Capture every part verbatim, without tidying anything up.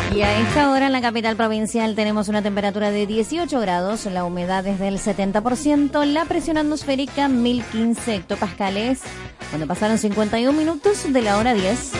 Y a esta hora en la capital provincial tenemos una temperatura de dieciocho grados, la humedad es del setenta por ciento, la presión atmosférica mil quince hectopascales, cuando pasaron cincuenta y un minutos de la hora diez.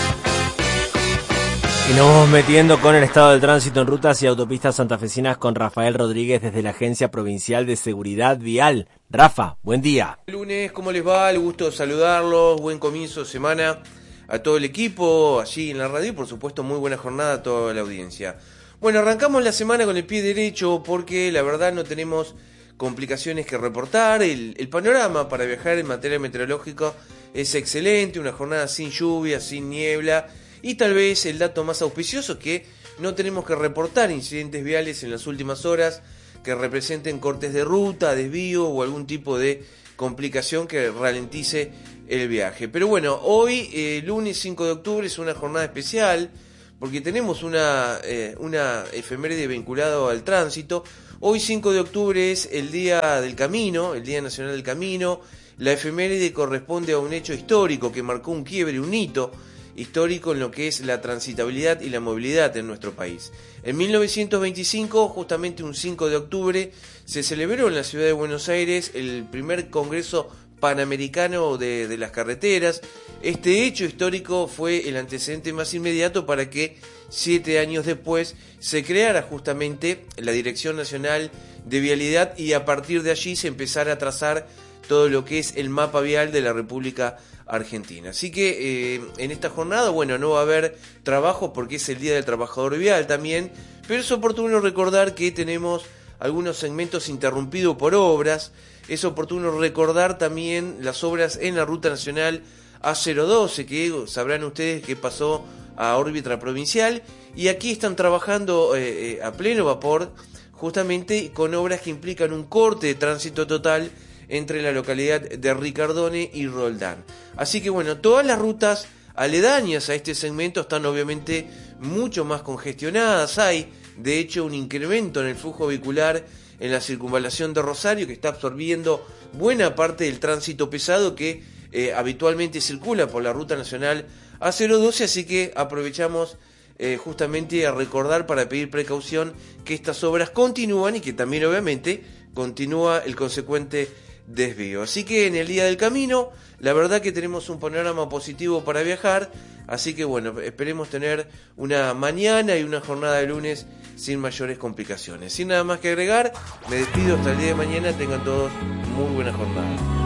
Y nos vamos metiendo con el estado del tránsito en rutas y autopistas santafesinas con Rafael Rodríguez desde la Agencia Provincial de Seguridad Vial. Rafa, buen día. Lunes, ¿cómo les va? El gusto de saludarlos, buen comienzo de semana a todo el equipo allí en la radio y por supuesto muy buena jornada a toda la audiencia. Bueno, arrancamos la semana con el pie derecho porque la verdad no tenemos complicaciones que reportar. El, el panorama para viajar en materia meteorológica es excelente, una jornada sin lluvia, sin niebla. Y tal vez el dato más auspicioso es que no tenemos que reportar incidentes viales en las últimas horas que representen cortes de ruta, desvío o algún tipo de complicación que ralentice el viaje. Pero bueno, hoy, eh, lunes cinco de octubre, es una jornada especial porque tenemos una, eh, una efeméride vinculada al tránsito. Hoy cinco de octubre es el Día del Camino, el Día Nacional del Camino. La efeméride corresponde a un hecho histórico que marcó un quiebre, un hito histórico en lo que es la transitabilidad y la movilidad en nuestro país. En mil novecientos veinticinco, justamente un cinco de octubre, se celebró en la ciudad de Buenos Aires el primer Congreso Panamericano de, de las Carreteras. Este hecho histórico fue el antecedente más inmediato para que siete años después se creara justamente la Dirección Nacional de Vialidad y a partir de allí se empezara a trazar todo lo que es el mapa vial de la República Argentina. Así que eh, en esta jornada, bueno, no va a haber trabajo porque es el Día del Trabajador Vial también, pero es oportuno recordar que tenemos algunos segmentos interrumpidos por obras. Es oportuno recordar también las obras en la Ruta Nacional A cero doce, que sabrán ustedes que pasó a órbita provincial, y aquí están trabajando eh, eh, a pleno vapor, justamente con obras que implican un corte de tránsito total entre la localidad de Ricardone y Roldán. Así que bueno, todas las rutas aledañas a este segmento están obviamente mucho más congestionadas. Hay, de hecho, un incremento en el flujo vehicular en la circunvalación de Rosario que está absorbiendo buena parte del tránsito pesado que eh, habitualmente circula por la Ruta Nacional A cero doce, así que aprovechamos eh, justamente a recordar para pedir precaución que estas obras continúan y que también obviamente continúa el consecuente desvío. Así que en el Día del Camino, la verdad que tenemos un panorama positivo para viajar, así que bueno, esperemos tener una mañana y una jornada de lunes sin mayores complicaciones. Sin nada más que agregar, me despido hasta el día de mañana, tengan todos muy buena jornada.